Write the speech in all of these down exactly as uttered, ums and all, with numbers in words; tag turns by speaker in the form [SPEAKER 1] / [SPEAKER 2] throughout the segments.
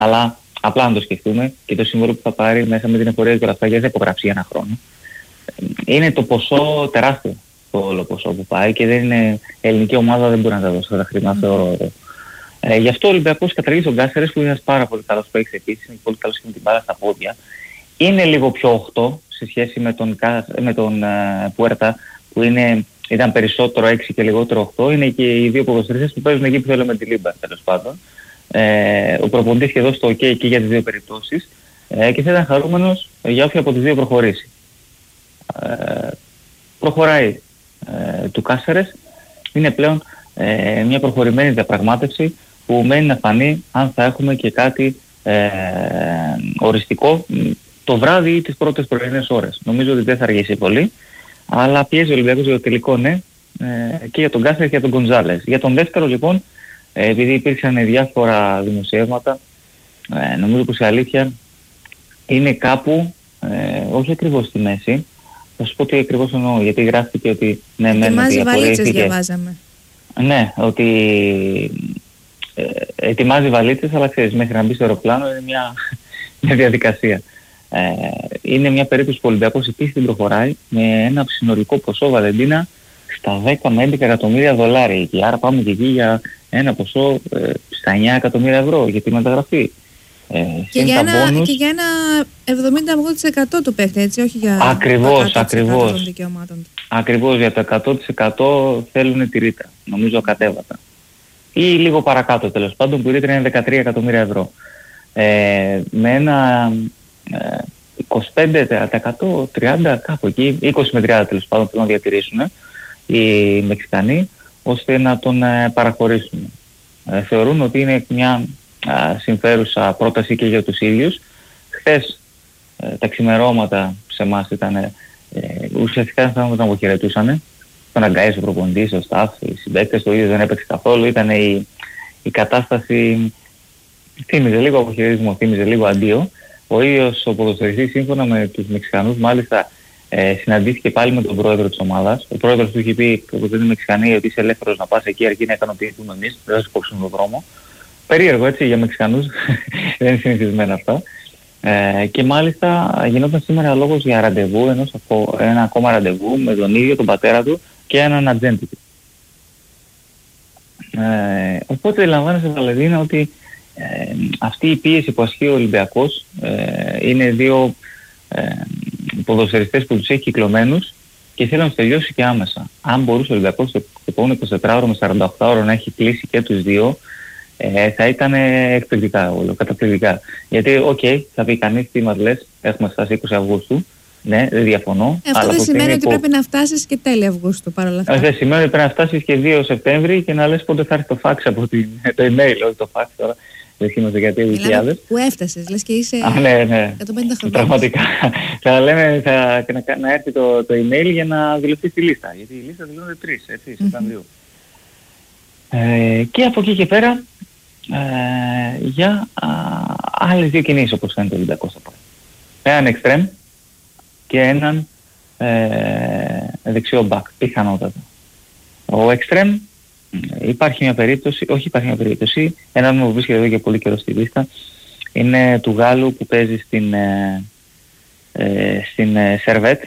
[SPEAKER 1] Αλλά απλά να το σκεφτούμε και το σύμβολο που θα πάρει μέσα με την εφορία και όλα αυτά, γιατί θα υπογράψει για ένα χρόνο. Είναι το ποσό τεράστιο, το όλο ποσό που πάει και δεν είναι, ελληνική ομάδα δεν μπορεί να τα δώσει αυτά τα χρήματα, θεωρώ εγώ. Ε, γι' αυτό ο Ολυμπιακός καταργεί τον Κάσερες, που είναι ένας πάρα πολύ καλός παίκτης επίσης, είναι πολύ καλός και με την μπάλα στα πόδια. Είναι λίγο πιο οκτώ σε σχέση με τον, με τον uh, Πουέρτα, που είναι, ήταν περισσότερο έξι και λιγότερο οκτώ. Είναι και οι δύο ποδοσφαιριστές που παίζουν εκεί που θέλουμε τη Λίμπα, τέλος πάντων. Ε, ο προπονητής είχε δώσει το OK και για τις δύο περιπτώσεις ε, και θα ήταν χαρούμενος για όποια από τις δύο προχωρήσει. Ε, προχωράει ε, του Κάσερες, είναι πλέον ε, μια προχωρημένη διαπραγμάτευση που μένει να φανεί αν θα έχουμε και κάτι ε, οριστικό το βράδυ ή τις πρώτες πρωινές ώρες. Νομίζω ότι δεν θα αργήσει πολύ, αλλά πιέζει ο Ολυμπιακός για το τελικό ναι, ε, και για τον Κάσερες και για τον Γκοντζάλες. Για τον δεύτερο λοιπόν, ε, επειδή υπήρξαν διάφορα δημοσιεύματα, ε, νομίζω πως η αλήθεια είναι κάπου, ε, όχι ακριβώς στη μέση. Θα σου πω τι ακριβώς εννοώ, γιατί γράφτηκε ότι ναι, μένει ότι
[SPEAKER 2] ετοιμάζει βαλίτσες, διαβάζαμε.
[SPEAKER 1] Ναι, ότι ε, ετοιμάζει βαλίτσες, αλλά ξέρεις, μέχρι να μπει στο αεροπλάνο είναι μια, μια διαδικασία. Ε, είναι μια περίπτωση που ο Ολυμπιακός επίσης την προχωράει με ένα συνολικό ποσό, Βαλεντίνα, στα δέκα με έντεκα εκατομμύρια δολάρια. Και άρα πάμε και εκεί για ένα ποσό ε, στα εννιά εκατομμύρια ευρώ για τη μεταγραφή. Ε,
[SPEAKER 2] και, για ένα, bonus, και για ένα εβδομήντα με ογδόντα τοις εκατό του παίχτη, έτσι, όχι για
[SPEAKER 1] ακριβώς,
[SPEAKER 2] το εκατό τοις εκατό
[SPEAKER 1] ακριβώς,
[SPEAKER 2] των δικαιωμάτων.
[SPEAKER 1] Ακριβώς, για το εκατό τοις εκατό θέλουν τη ρήτρα, νομίζω κατέβατα. Ή λίγο παρακάτω τέλος πάντων, που η ρήτρα είναι δεκατρία εκατομμύρια ευρώ. Ε, με ένα ε, είκοσι πέντε τοις εκατό, τριάντα κάπου εκεί, είκοσι με τριάντα τέλος πάντων που να διατηρήσουν ε, οι Μεξικανοί, ώστε να τον ε, παραχωρήσουν. Ε, θεωρούν ότι είναι μια α, συμφέρουσα πρόταση και για τους ίδιους. Χθες ε, τα ξημερώματα σε εμάς ήταν ε, ουσιαστικά θα τον αποχαιρετούσαν. Τον αγκαίζει ο προπονητής, ο staff, οι συμπαίκτες, το ίδιο δεν έπαιξε καθόλου. Ήταν η, η κατάσταση, θύμιζε λίγο αποχαιρετισμό, θύμιζε λίγο αντίο. Ο ίδιος ο ποδοσφαιριστής σύμφωνα με τους Μεξικανούς μάλιστα ε, συναντήθηκε πάλι με τον πρόεδρο της ομάδας. Ο πρόεδρος του είχε πει, όπως δεν είναι Μεξικανοί, ότι είσαι ελεύθερος να πας εκεί αρκεί να ικανοποιηθούμε εμείς, δεν θα σου κόψουμε τον δρόμο. Περίεργο έτσι για Μεξικανούς, δεν είναι συνηθισμένα αυτά. Ε, και μάλιστα γινόταν σήμερα λόγος για ραντεβού, ενός, ένα ακόμα ραντεβού με τον ίδιο τον πατέρα του και έναν ατζέντη του. Ε, οπότε λαμβάνεσαι Βαλεντίνα ότι ε, αυτή η πίεση που ασκεί ο Ολυμπιακός ε, είναι δύο ε, ποδοσφαιριστές που τους έχει κυκλωμένους και θέλουν να τελειώσει και άμεσα. Αν μπορούσε ο Ολυμπιακός το επόμενο εικοσιτετράωρο με σαρανταοκτάωρο να έχει κλείσει και τους δύο, ε, θα ήταν εκπληκτικά όλο, καταπληκτικά. Γιατί, οκ, okay, θα πει κανείς τι μας λες, έχουμε φτάσει είκοσι Αυγούστου, ναι, δεν διαφωνώ.
[SPEAKER 2] Ε, αυτό
[SPEAKER 1] αλλά
[SPEAKER 2] δεν σημαίνει ότι
[SPEAKER 1] υπό...
[SPEAKER 2] πρέπει να φτάσεις και τέλη Αυγούστου παρόλα αυτά.
[SPEAKER 1] Ε, δεν σημαίνει ότι πρέπει να φτάσεις και δύο Σεπτέμβρη και να λες πότε θα έρθει το φάξ από την, το email, όχι το φάξ τώρα. Δεν είμαστε για δύο χιλιάδες.
[SPEAKER 2] Που έφτασες, λες και είσαι
[SPEAKER 1] Α, ναι, ναι.
[SPEAKER 2] εκατόν πενήντα χρόνια.
[SPEAKER 1] Πραγματικά. Θα λέμε θα, να, να έρθει το, το email για να δηλωθεί στη λίστα. Γιατί η λίστα δηλώνεται τρεις, έτσι, Σεπτεμβρίου. Mm-hmm. Ε, και από εκεί και πέρα ε, για α, άλλες δύο κινήσεις όπως φαίνεται ο Ολυμπιακός θα πάει. Έναν εξτρέμ και έναν ε, δεξιό μπακ, πιθανότατα. Ο εξτρέμ υπάρχει μια περίπτωση, όχι υπάρχει μια περίπτωση, έναν που βρίσκεται εδώ και πολύ καιρό στη λίστα, είναι του Γάλλου που παίζει στην, ε, ε, στην ε, Σερβέτ,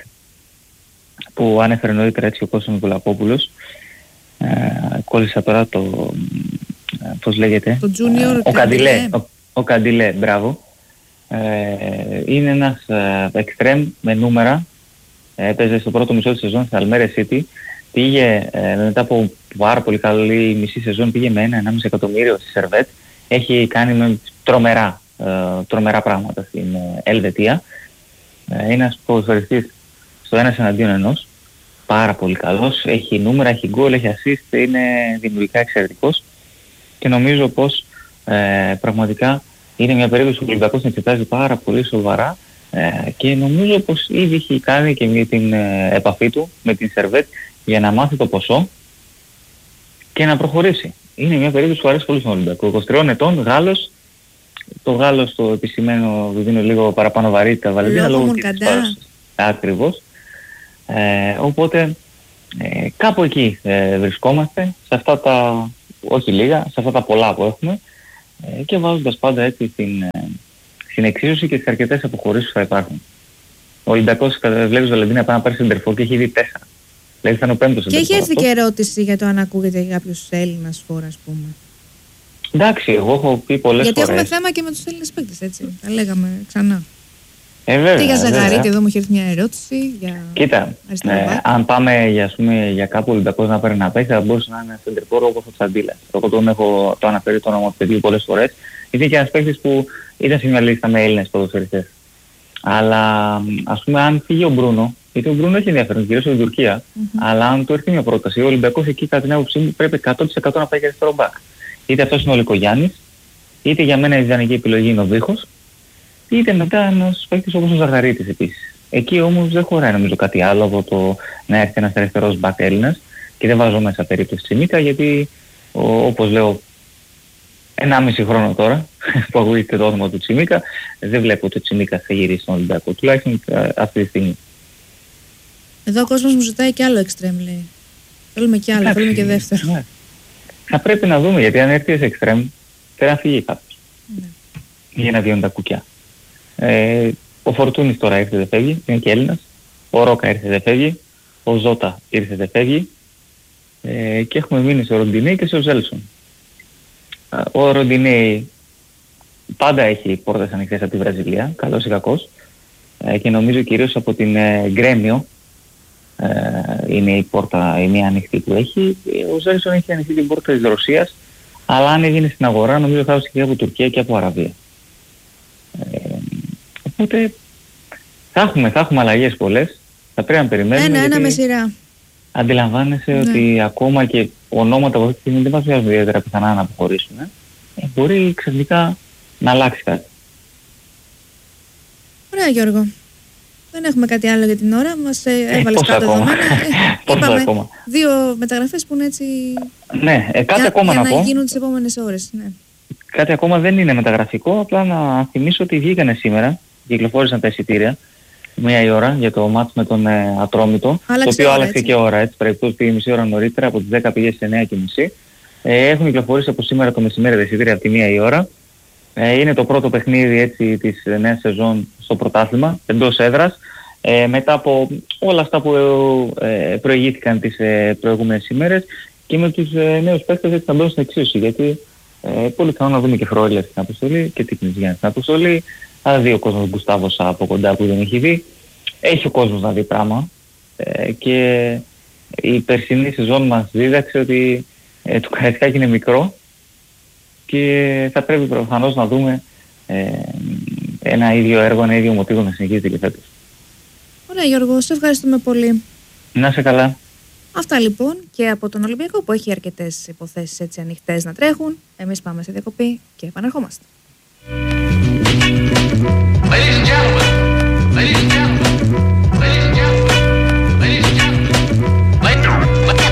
[SPEAKER 1] που ανέφερε νωρίτερα έτσι ο Κώστας Νικολακόπουλος. Ε, κόλλησα τώρα το, ε, πώς λέγεται,
[SPEAKER 2] το Junior,
[SPEAKER 1] ε, ο Καντιλέ, ο, ο Καντιλέ, μπράβο. Ε, είναι ένας εξτρέμ με νούμερα, έπαιζε στο πρώτο μισό της σεζόν στην Αλμέρε City. Πήγε ε, μετά από πάρα πολύ καλή μισή σεζόν, πήγε με ένα ενάμιση εκατομμύριο στη Σερβέτ. Έχει κάνει με τρομερά, ε, τρομερά πράγματα στην ε, Ελβετία. Ε, είναι ένας ποδοσφαιριστής στο ένας εναντίον ενός. Πάρα πολύ καλός. Έχει νούμερα, έχει γκολ, έχει assist, είναι δημιουργικά εξαιρετικός. Και νομίζω πως ε, πραγματικά είναι μια περίπτωση που ο Ολυμπιακός την εξετάζει πάρα πολύ σοβαρά. Ε, και νομίζω πως ήδη έχει κάνει και με την ε, επαφή του με την Σερβέτ για να μάθει το ποσό και να προχωρήσει. Είναι μια περίπτωση που αρέσει πολύ στον Ολυμπιακό. είκοσι τριών ετών, Γάλλος. Το Γάλλος το επισημαίνω, δίνω λίγο παραπάνω βαρύτητα, Βαλεντίνα, λόγω και της παρουσίας. Ακριβώς. Ε, οπότε ε, κάπου εκεί ε, βρισκόμαστε, σε αυτά τα, όχι λίγα, σε αυτά τα πολλά που έχουμε. Ε, και βάζοντας πάντα έτσι στην, ε, στην εξίσωση και τις αρκετές αποχωρήσεις που θα υπάρχουν. Ο Ολυμπιακός βλέπει στο Λεντίνα πάει να πάρει σεντερφόρ και έχει δει τέσσερα. Δηλαδή θα είναι ο πέμπτος
[SPEAKER 2] Και έχει έρθει και ερώτηση για το αν ακούγεται για κάποιους Έλληνας φόρα, ας πούμε.
[SPEAKER 1] Εντάξει, εγώ έχω πει πολλές
[SPEAKER 2] Γιατί
[SPEAKER 1] φορές.
[SPEAKER 2] έχουμε θέμα και με τους Έλληνες παίκτες, έτσι. Τα λέγαμε ξανά.
[SPEAKER 1] Ε, βέβαια,
[SPEAKER 2] και για Ζαγαρίτη,
[SPEAKER 1] βέβαια.
[SPEAKER 2] εδώ μου έχει έρθει μια ερώτηση. Για
[SPEAKER 1] Κοίτα, ε, αν πάμε για, ας πούμε, για κάπου ο Ολυμπιακός να πάρει να παίξει, θα μπορούσε να είναι σεντερφόρ όπως ο Τσαντίλας. Εγώ τον έχω το αναφέρει το όνομα του παιδιού πολλές φορές. Είναι και ένας παίκτης που ήταν σε μια λίστα με Έλληνες ποδοσφαιριστές. Αλλά ας πούμε, αν φύγει ο Μπρούνο, γιατί ο Μπρούνο έχει ενδιαφέρον κυρίως στην Τουρκία, mm-hmm. αλλά αν του έρθει μια πρόταση, ο Ολυμπιακός εκεί κατά την άποψή μου πρέπει εκατό τοις εκατό να πάει για αριστερό μπακ. Είτε αυτός είναι ο Λυκογιάννης, είτε για μένα η ιδανική επιλογή είναι ο Βίχος, είτε μετά ένας παίκτης όπως ο Ζαγαρίτης επίσης. Εκεί όμως δεν χωράει νομίζω κάτι άλλο από το να έρθει ένας αριστερός μπακ Έλληνας και δεν βάζω μέσα περίπτωση Τσιμίκα γιατί ο, όπως λέω ενάμιση χρόνο τώρα που ακούγεται το όνομα του Τσιμίκα, δεν βλέπω ότι ο Τσιμίκα θα γυρίσει στον Ολυμπιακό, τουλάχιστον αυτή τη στιγμή.
[SPEAKER 2] Εδώ ο κόσμος μου ζητάει και άλλο εξτρέμ, λέει. Θέλουμε και άλλο, εντάξει, θέλουμε και δεύτερο.
[SPEAKER 1] Ναι. Θα πρέπει να δούμε, γιατί αν έρθει σε εξτρέμ πρέπει να φύγει κάποιος. Ναι. Για να διώνει τα κουκιά. Ε, ο Φορτούνης τώρα ήρθε δεν φεύγει, είναι και Έλληνας. Ο Ρόκα ήρθε δεν φεύγει. Ο Ζώτα ήρθε δεν φεύγει. Ε, και έχουμε μείνει σε Ροντινέι και σε ο Ζέλσον. Ο Ροντινέι πάντα έχει πόρτες ανοιχτές από τη Βραζιλία, καλός ή κακός. Ε, και νομίζω κυρίως από την ε, Γκρέμιο ε, είναι η πόρτα η μία ανοιχτή που έχει. Ο Ζέλσον έχει ανοιχτή την πόρτα της Ρωσίας, αλλά αν έγινε στην αγορά νομίζω θα έδωσε και από Τουρκία και από Αραβία. Ε, οπότε θα έχουμε, θα έχουμε αλλαγές πολλές, θα πρέπει να περιμένουμε.
[SPEAKER 2] Ένα, ένα με σειρά.
[SPEAKER 1] Αντιλαμβάνεσαι ναι. ότι ακόμα και ονόματα που αυτή τη στιγμή δεν μας βγάζουν ιδιαίτερα πιθανά να αποχωρήσουν. Ε. Ε, μπορεί ξαφνικά να αλλάξει κάτι.
[SPEAKER 2] Ωραία Γιώργο. Δεν έχουμε κάτι άλλο για την ώρα. Μας ε, έβαλες ε, κάτω δεδομένα. Ε, είπαμε ακόμα. Δύο μεταγραφές που είναι έτσι...
[SPEAKER 1] Ναι, ε, κάτι
[SPEAKER 2] για,
[SPEAKER 1] ακόμα
[SPEAKER 2] για
[SPEAKER 1] να,
[SPEAKER 2] να
[SPEAKER 1] πω.
[SPEAKER 2] γίνουν τις επόμενες ώρες. Ναι.
[SPEAKER 1] Κάτι ακόμα δεν είναι μεταγραφικό. Απλά να θυμίσω ότι βγήκανε σήμερα. Κυκλοφόρησαν τα εισιτήρια. Μία η ώρα για το μάτς με τον ε, Ατρόμητο.
[SPEAKER 2] Άλλαξε
[SPEAKER 1] το οποίο
[SPEAKER 2] ώρα,
[SPEAKER 1] άλλαξε
[SPEAKER 2] έτσι.
[SPEAKER 1] και ώρα. Έτσι, προεκτός πήγε μισή ώρα νωρίτερα. Από τις δέκα πήγε στις εννιά και μισή. Ε, έχουν κυκλοφορήσει από σήμερα το μεσημέρι τα εισιτήρια από τη μία η ώρα. Ε, είναι το πρώτο παιχνίδι έτσι, της νέας σεζόν στο πρωτάθλημα, εντός έδρας. Ε, μετά από όλα αυτά που ε, προηγήθηκαν τις ε, προηγούμενες ημέρες και με τους ε, νέους παίκτες έτσι θα μπαίνουν στην εξίσωση. Γιατί ε, πολύ καλό να δούμε και Φρόιλερ στην αποστολή και τι Γιάννη στην αποστολή. Θα δει ο κόσμος Γκουστάβος από κοντά που δεν έχει δει. Έχει ο κόσμος να δει πράγμα. Ε, και η περσινή σεζόν μας δίδαξε ότι ε, το Καραϊσκάκι είναι μικρό και θα πρέπει προφανώς να δούμε ε, ένα ίδιο έργο, ένα ίδιο μοτίβο να συνεχίζεται και φέτος.
[SPEAKER 2] Ωραία Γιώργο, σε ευχαριστούμε πολύ.
[SPEAKER 1] Να είσαι καλά.
[SPEAKER 2] Αυτά λοιπόν και από τον Ολυμπιακό που έχει αρκετές υποθέσεις έτσι ανοιχτές να τρέχουν. Εμείς πάμε σε διακοπή και επαναρχόμαστε.